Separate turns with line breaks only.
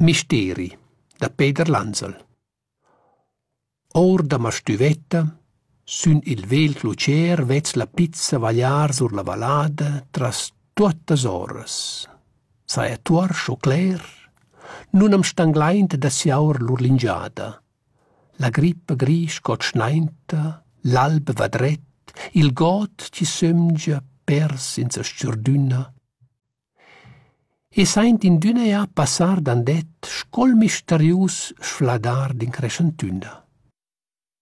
Misteri da Peter Lanzel. Or da ma stüvetta, sün il vel clucer vez la pizza vagliar sur la valada tras tuottas oras. Saia tuorsch o cler, nun am stangleint da siaur l'urlingiada. La grippa gris got schneinta, l'alb va dret, il got ci sömgia pers in sa stürdüna. E saint in düna ja passar dandet scol misterius sfladar din crescentüna.